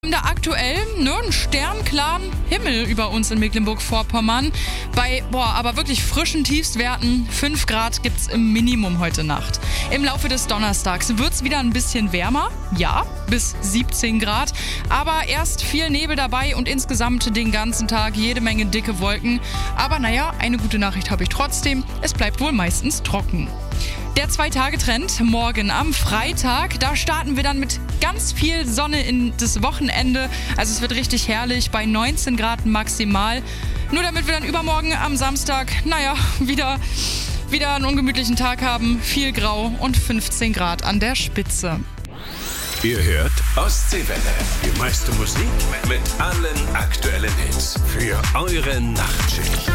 Da aktuell einen sternklaren Himmel über uns in Mecklenburg-Vorpommern. Bei, aber wirklich frischen Tiefstwerten, 5 Grad gibt's im Minimum heute Nacht. Im Laufe des Donnerstags wird's wieder ein bisschen wärmer, ja, bis 17 Grad. Aber erst viel Nebel dabei und insgesamt den ganzen Tag jede Menge dicke Wolken. Aber naja, eine gute Nachricht habe ich trotzdem, es bleibt wohl meistens trocken. Der 2-Tage-Trend morgen am Freitag, da starten wir dann mit ganz viel Sonne in das Wochenende. Also es wird richtig herrlich bei 19 Grad maximal. Nur damit wir dann übermorgen am Samstag, wieder einen ungemütlichen Tag haben. Viel Grau und 15 Grad an der Spitze. Ihr hört Ostseewelle. Die meiste Musik mit allen aktuellen Hits für eure Nachtschicht.